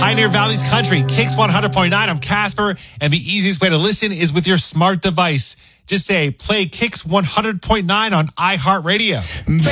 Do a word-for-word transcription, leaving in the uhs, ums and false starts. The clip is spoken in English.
Pioneer Valley's Country, Kicks one hundred point nine. I'm Casper, and the easiest way to listen is with your smart device. Just say, play Kicks one hundred point nine on iHeartRadio.